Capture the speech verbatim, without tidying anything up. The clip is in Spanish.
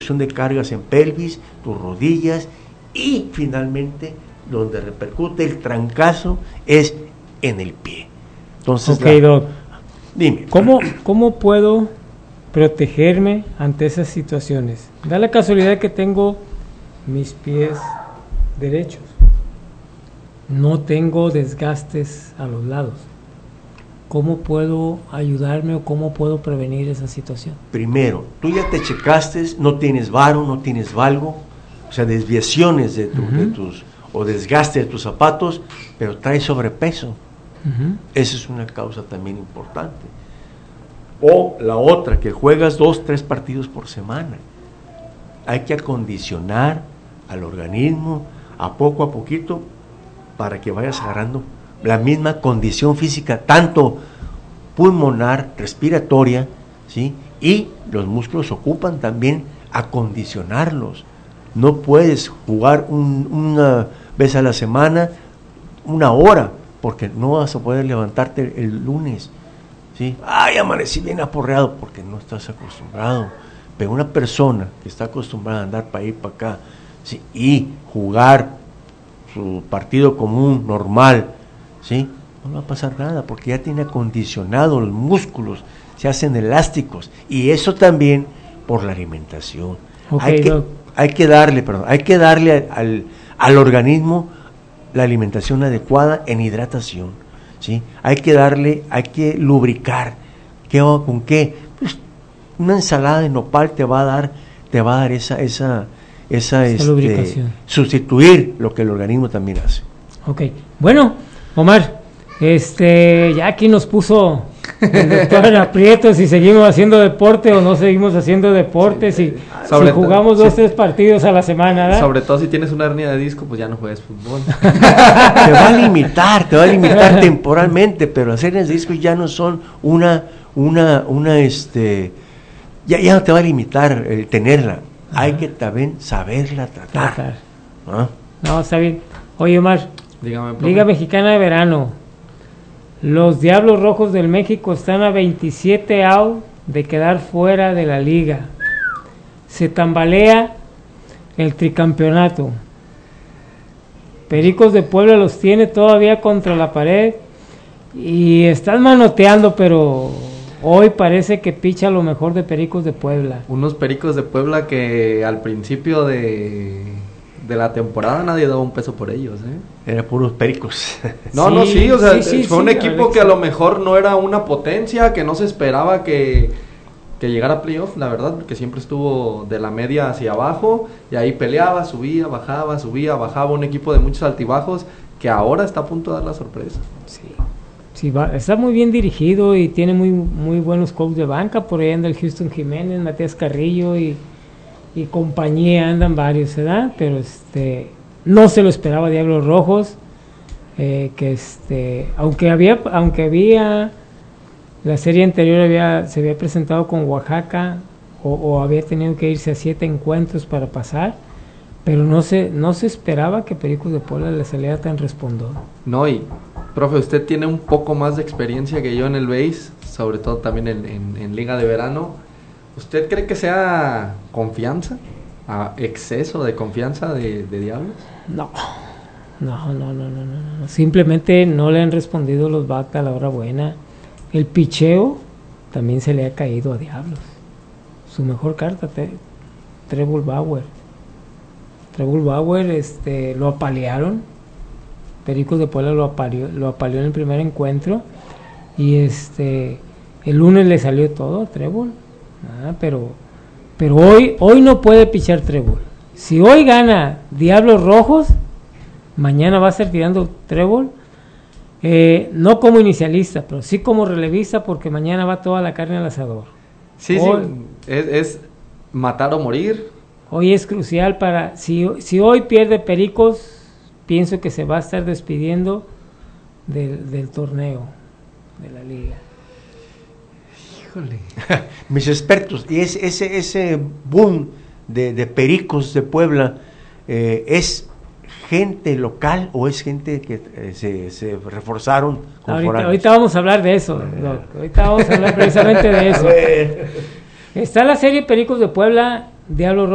reducción de cargas en pelvis, tus rodillas, y finalmente donde repercute el trancazo es en el pie. Entonces, ok, la, Doc. Dime. ¿Cómo, ¿Cómo puedo protegerme ante esas situaciones? Da la casualidad que tengo mis pies derechos. No tengo desgastes a los lados. ¿Cómo puedo ayudarme o cómo puedo prevenir esa situación? Primero, tú ya te checaste, no tienes varo, no tienes valgo, o sea, desviaciones de, tu, uh-huh. de tus, o desgaste de tus zapatos, pero traes sobrepeso. Uh-huh. Esa es una causa también importante. O la otra, que juegas dos, tres partidos por semana. Hay que acondicionar al organismo a poco a poquito para que vayas agarrando la misma condición física, tanto pulmonar, respiratoria, ¿sí? Y los músculos ocupan también acondicionarlos. No puedes jugar un, una vez a la semana, una hora, porque no vas a poder levantarte el lunes, ¿sí? Ay, amanecí bien aporreado, porque no estás acostumbrado. Pero una persona que está acostumbrada a andar para ahí, para acá, ¿sí? Y jugar su partido común, normal, ¿sí? No va a pasar nada, porque ya tiene acondicionado los músculos, se hacen elásticos, y eso también por la alimentación. Okay, hay, que, no. hay que darle, perdón, hay que darle al, al organismo la alimentación adecuada en hidratación, ¿sí? Hay que darle, hay que lubricar. ¿Qué, ¿Con qué? Pues una ensalada de nopal te va a dar, te va a dar esa, esa, esa, esa este, sustituir lo que el organismo también hace. Ok, bueno, Omar, este, ya aquí nos puso el doctor en aprietos si seguimos haciendo deporte o no seguimos haciendo deporte, sí, si, si jugamos dos, sí. tres partidos a la semana, ¿verdad? Sobre todo si tienes una hernia de disco, pues ya no juegues fútbol. Te va a limitar, te va a limitar temporalmente, pero las hernias de disco ya no son una, una, una, este, ya, ya no te va a limitar el tenerla. Ajá. Hay que también saberla tratar. tratar. ¿Ah? No, está bien. Oye, Omar, dígame, Liga Mexicana de Verano. Los Diablos Rojos del México están a veintisiete out de quedar fuera de la liga. Se tambalea el tricampeonato. Pericos de Puebla los tiene todavía contra la pared y están manoteando, pero hoy parece que picha lo mejor de Pericos de Puebla. Unos Pericos de Puebla que al principio de, de la temporada nadie daba un peso por ellos, ¿eh? Era puros Pericos. No, sí, no, sí, o sea, sí, sí, fue sí, un equipo Alex, que a lo mejor no era una potencia, que no se esperaba que, que llegara a playoff, la verdad, porque siempre estuvo de la media hacia abajo, y ahí peleaba, subía, bajaba, subía, bajaba, un equipo de muchos altibajos, que ahora está a punto de dar la sorpresa. Sí, sí va, está muy bien dirigido y tiene muy, muy buenos coaches de banca, por ahí anda el Houston Jiménez, Matías Carrillo y, y compañía, andan varios, ¿verdad? Pero este... no se lo esperaba Diablos Rojos, eh, que este, aunque había, aunque había, la serie anterior había, se había presentado con Oaxaca, o, o había tenido que irse a siete encuentros para pasar, pero no se, no se esperaba que Pericos de Puebla le saliera tan respondón. No, y, profe, usted tiene un poco más de experiencia que yo en el base, sobre todo también en, en, en Liga de Verano. ¿Usted cree que sea confianza? ¿A exceso de confianza de, de Diablos? No, no, no, no, no, no, simplemente no le han respondido los Vaca a la hora buena. El picheo también se le ha caído a Diablos. Su mejor carta, te, Trevor Bauer. Trevor Bauer este, lo apalearon. Pericos de Puebla lo apaleó, lo apaleó en el primer encuentro. Y este el lunes le salió todo a Trevor. Ah, pero... Pero hoy, hoy no puede pichar Trevor. Si hoy gana Diablos Rojos, mañana va a estar tirando Trevor, eh, no como inicialista, pero sí como relevista, porque mañana va toda la carne al asador. Sí, hoy, sí, es, es matar o morir. Hoy es crucial para, si, si hoy pierde Pericos, pienso que se va a estar despidiendo del, del torneo, de la liga. Mis expertos, y ese, ese, ese boom de, de Pericos de Puebla, eh, ¿es gente local o es gente que eh, se, se reforzaron con ahorita, foráneos? Ahorita vamos a hablar de eso, Doc. Ahorita vamos a hablar precisamente de eso. Está la serie Pericos de Puebla, Diablos